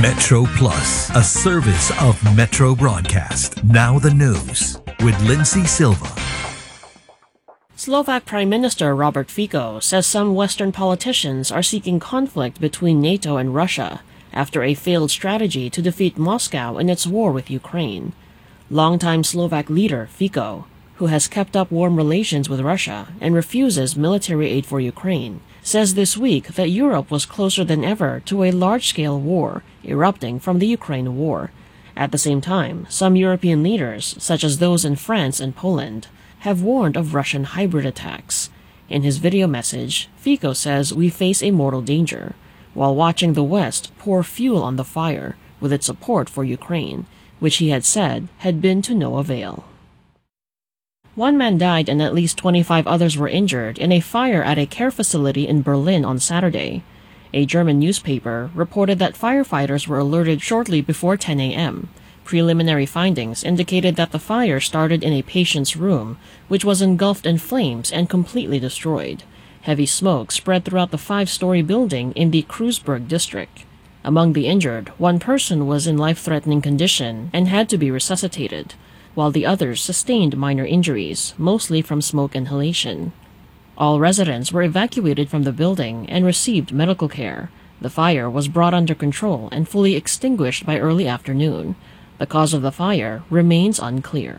Metro Plus, a service of Metro Broadcast. Now the news with Lindsay Silva. Slovak Prime Minister Robert Fico says some Western politicians are seeking conflict between NATO and Russia after a failed strategy to defeat Moscow in its war with Ukraine. Longtime Slovak leader Fico, who has kept up warm relations with Russia and refuses military aid for Ukraine, says this week that Europe was closer than ever to a large-scale war erupting from the Ukraine war. At the same time, some European leaders, such as those in France and Poland, have warned of Russian hybrid attacks. In his video message, Fico says we face a mortal danger, while watching the West pour fuel on the fire with its support for Ukraine, which he had said had been to no avail. One man died and at least 25 others were injured in a fire at a care facility in Berlin on Saturday. A German newspaper reported that firefighters were alerted shortly before 10 a.m. Preliminary findings indicated that the fire started in a patient's room, which was engulfed in flames and completely destroyed. Heavy smoke spread throughout the 5-story building in the Kreuzberg district. Among the injured, one person was in life-threatening condition and had to be resuscitated, while the others sustained minor injuries, mostly from smoke inhalation. All residents were evacuated from the building and received medical care. The fire was brought under control and fully extinguished by early afternoon. The cause of the fire remains unclear.